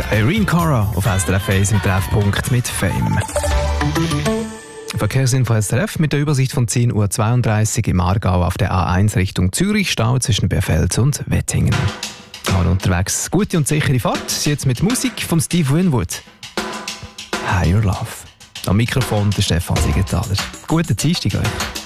Irene Cara auf SRF 1 im Treffpunkt mit Fame. Verkehrsinfo SRF mit der Übersicht von 10.32 Uhr im Aargau auf der A1 Richtung Zürich, Stau zwischen Bärfeld und Wettingen. Alle unterwegs, gute und sichere Fahrt. Jetzt mit Musik von Steve Winwood. Higher Love. Am Mikrofon der Stefan Siegenthaler. Guten Dienstag euch.